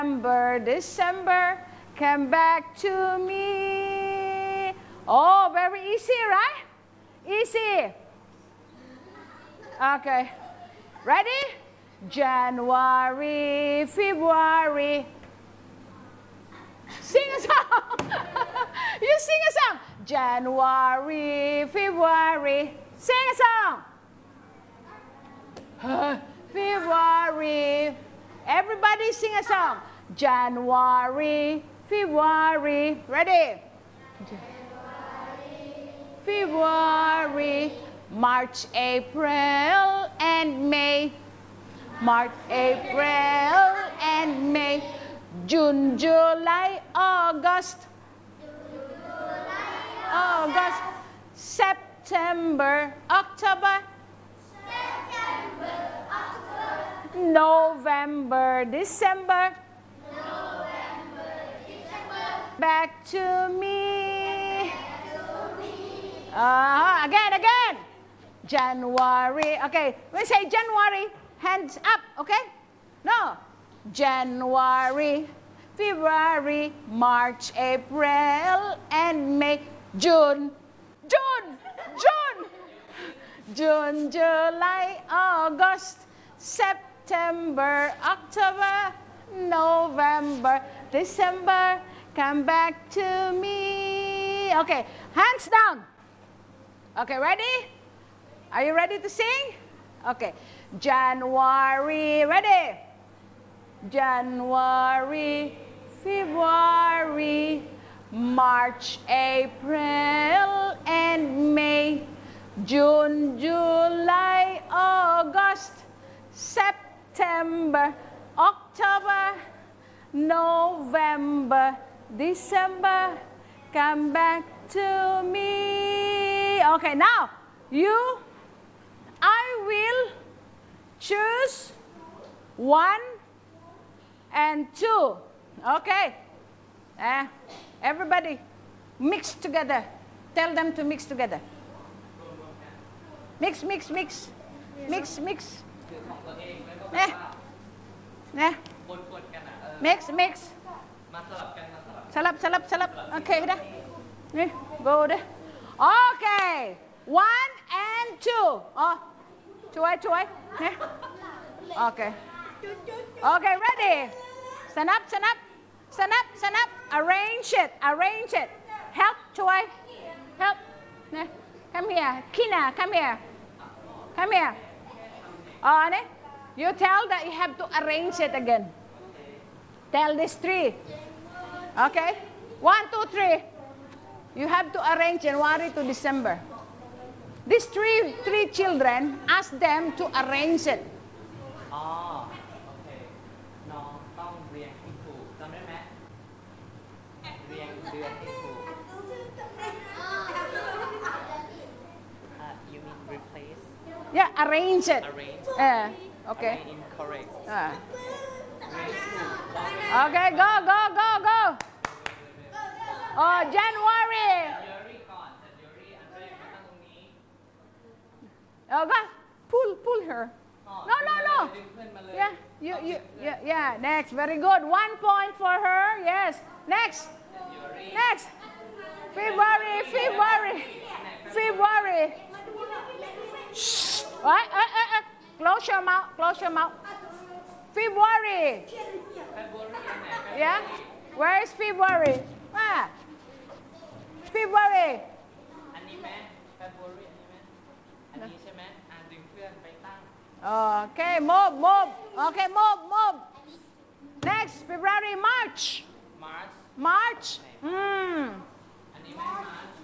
November, December, come back to me. Oh, very easy, right? Easy. Okay. Ready? January, February. Sing a song. You sing a song. January, February. Sing a song. February. Everybody sing a song. January, February. Ready? January, February, March, April, and May. March, April, and May. June, July, August. August. September, October. November, December. Back to me. Again. January. Okay, we say January, hands up, okay? No. January, February, March, April, and May. June, July, August, September, October, November, December, come back to me. Okay, hands down. Okay, ready? Are you ready to sing? Okay, January, ready? January, February, March, April, and May. June, July, August, September, October, November, December, come back to me. Okay, now I will choose 1 and 2. Okay. Everybody mix together. Tell them to mix together. Mix. Mix. Mix. Mix. Salap. Okay, dah. Go dah. Okay. 1 and 2. Oh, cuai. Okay. Okay, ready? Stand up. Arrange it. Help, Choi. Help. Come here. Kina, come here. You tell that you have to arrange it again. Tell these 3. Okay? 1, 2, 3. You have to arrange January to December. These three children, ask them to arrange it. You mean replace? Yeah, arrange it. Okay. Incorrect. Okay, go. Oh, January. Oh, go. Pull her. No. Yeah. Next, very good. 1 point for her. Yes. Next. February. Shh. Close your mouth. February. Yeah. Where is February? February. Okay, move. Okay, move. Next, February, March.